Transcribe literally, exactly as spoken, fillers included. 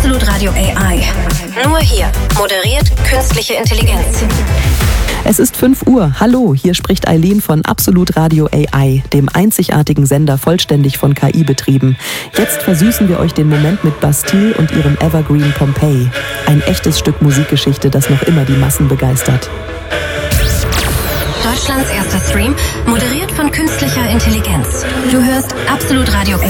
Absolut Radio A I. Nur hier moderiert künstliche Intelligenz. Es ist fünf Uhr. Hallo, hier spricht Eileen von Absolut Radio A I, dem einzigartigen Sender vollständig von K I betrieben. Jetzt versüßen wir euch den Moment mit Bastille und ihrem Evergreen Pompeii. Ein echtes Stück Musikgeschichte, das noch immer die Massen begeistert. Deutschlands erster Stream, moderiert von künstlicher Intelligenz. Du hörst Absolut Radio